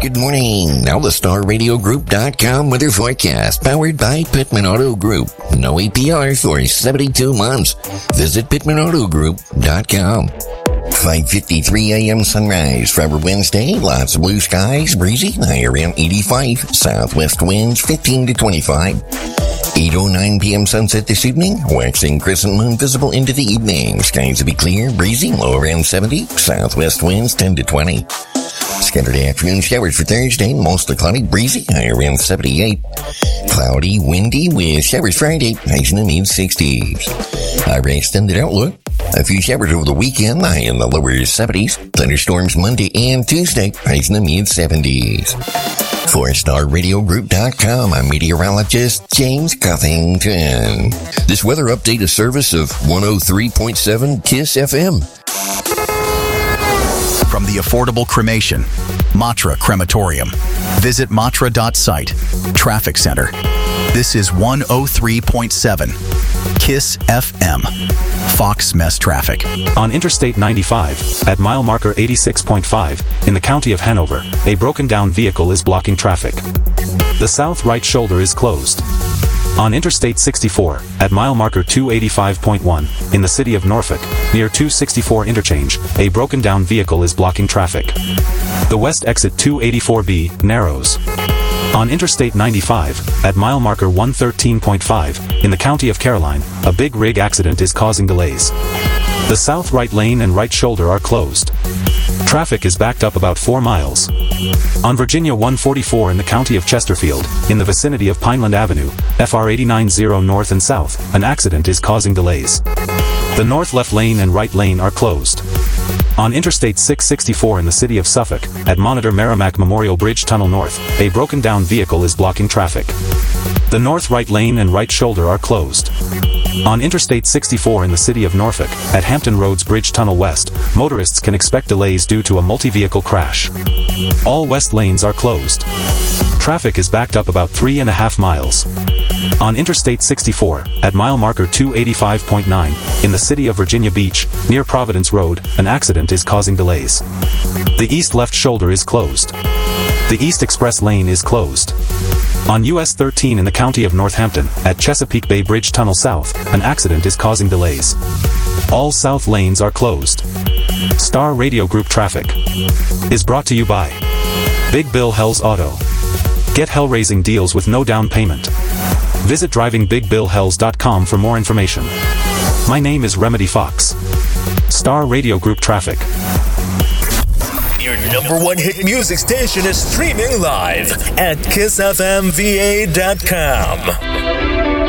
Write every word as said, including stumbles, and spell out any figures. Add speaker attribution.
Speaker 1: Good morning. Now the Star Radio Group dot com weather forecast, powered by Pittman Auto Group. No A P R for seventy-two months. Visit Pittman Auto Group dot com. five fifty-three a.m. sunrise for Wednesday. Lots of blue skies, breezy, high around eighty-five. Southwest winds fifteen to twenty-five. eight oh nine p.m. sunset this evening. Waxing crescent moon visible into the evening. Skies will be clear, breezy, low around seventy. Southwest winds ten to twenty. Scattered afternoon showers for Thursday, mostly cloudy, breezy, high around seventy-eight. Cloudy, windy, with showers Friday, highs in the mid-sixties. Our extended outlook. A few showers over the weekend, high in the lower seventies. Thunderstorms Monday and Tuesday, highs in the mid-seventies. For Star Radio Group dot com, I'm meteorologist James Cuthington. This weather update is service of one oh three point seven KISS F M.
Speaker 2: From the affordable cremation, Matra Crematorium. Visit matra dot site. Traffic Center. This is one oh three point seven KISS F M. Fox Mess Traffic.
Speaker 3: On Interstate ninety-five, at mile marker eighty-six point five, in the county of Hanover, a broken-down vehicle is blocking traffic. The south right shoulder is closed. On Interstate sixty-four, at mile marker two eighty-five point one, in the city of Norfolk, near two sixty-four interchange, a broken-down vehicle is blocking traffic. The west exit two eighty-four B narrows. On Interstate ninety-five, at mile marker one thirteen point five, in the county of Caroline, a big rig accident is causing delays. The south right lane and right shoulder are closed. Traffic is backed up about four miles. On Virginia one forty-four in the county of Chesterfield, in the vicinity of Pineland Avenue, F R eight ninety north and south, an accident is causing delays. The north left lane and right lane are closed. On Interstate six sixty-four in the city of Suffolk, at Monitor Merrimack Memorial Bridge Tunnel North, a broken-down vehicle is blocking traffic. The north right lane and right shoulder are closed. On Interstate sixty-four in the city of Norfolk, at Hampton Roads Bridge Tunnel West, motorists can expect delays due to a multi-vehicle crash. All west lanes are closed. Traffic is backed up about three and a half miles. On Interstate sixty-four, at mile marker two eighty-five point nine, in the city of Virginia Beach, near Providence Road, an accident is causing delays. The east left shoulder is closed. The East Express lane is closed. On U S thirteen in the county of Northampton, at Chesapeake Bay Bridge Tunnel South, an accident is causing delays. All south lanes are closed. Star Radio Group Traffic is brought to you by Big Bill Hells Auto. Get hell-raising deals with no down payment. Visit driving big bill hells dot com for more information. My name is Remedy Fox. Star Radio Group Traffic.
Speaker 4: Your number one hit music station is streaming live at kiss f m v a dot com.